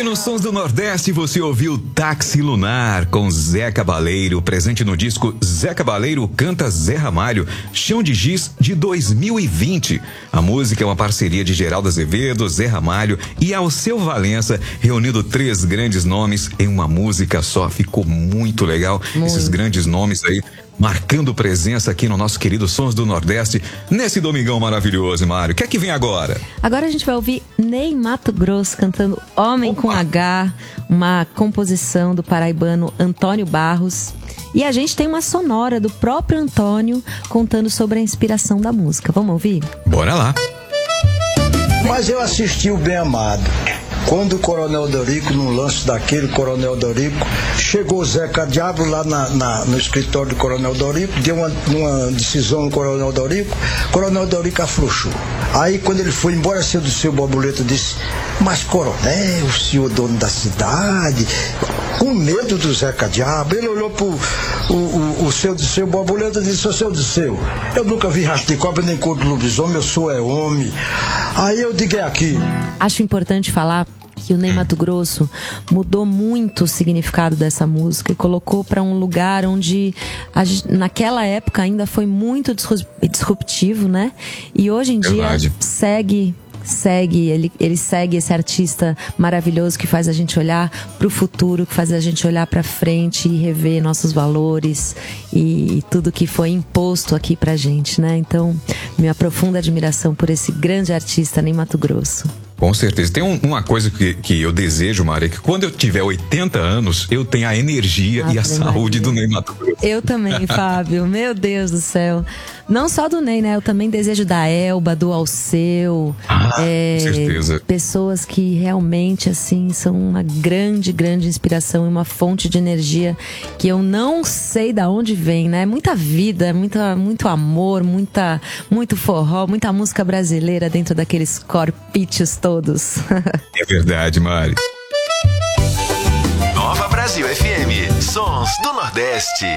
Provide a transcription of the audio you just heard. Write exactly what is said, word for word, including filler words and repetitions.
no Sons do Nordeste você ouviu Táxi Lunar com Zé Cabaleiro, presente no disco Zé Cabaleiro Canta Zé Ramalho, Chão de Giz de dois mil e vinte. A música é uma parceria de Geraldo Azevedo, Zé Ramalho e Alceu Valença, reunindo três grandes nomes em uma música só. Ficou muito legal. Muito. Esses grandes nomes aí marcando presença aqui no nosso querido Sons do Nordeste, nesse domingão maravilhoso, Mário. O que é que vem agora? Agora a gente vai ouvir Ney Matogrosso cantando Homem Opa. com H, uma composição do paraibano Antônio Barros. E a gente tem uma sonora do próprio Antônio contando sobre a inspiração da música. Vamos ouvir? Bora lá. Mas eu assisti o Bem Amado. Quando o Coronel Dorico, num lance daquele, Coronel Dorico, chegou o Zeca Diabo lá na, na, no escritório do Coronel Dorico, deu uma, uma decisão no Coronel Dorico, Coronel Dorico afrouxou. Aí quando ele foi embora, seu do seu Borboleta disse: mas Coronel, o senhor dono da cidade, com medo do Zeca Diabo, ele olhou pro o, o, o seu do seu Borboleta e disse: ô seu do seu, eu nunca vi rastro de cobra nem cor do lobisomem, eu sou é homem. Aí eu digo: é aqui. Acho importante falar que o Ney Matogrosso mudou muito o significado dessa música e colocou para um lugar onde a, naquela época ainda foi muito disruptivo, né? E hoje em Verdade. dia segue segue ele, ele segue esse artista maravilhoso que faz a gente olhar para o futuro, que faz a gente olhar para frente e rever nossos valores e tudo que foi imposto aqui pra gente, né? Então, minha profunda admiração por esse grande artista Ney Matogrosso. Com certeza. Tem um, uma coisa que, que eu desejo, Maria, é que quando eu tiver oitenta anos, eu tenha a energia ah, e a saúde Maria. do Ney Matogrosso. Eu também, Fábio. Meu Deus do céu. Não só do Ney, né? Eu também desejo da Elba, do Alceu. Ah, é, com certeza. Pessoas que realmente, assim, são uma grande, grande inspiração e uma fonte de energia que eu não sei de onde vem, né? Muita vida, muita, muito amor, muita, muito forró, muita música brasileira dentro daqueles corpítios todos. É verdade, Mari. Nova Brasil F M, Sons do Nordeste.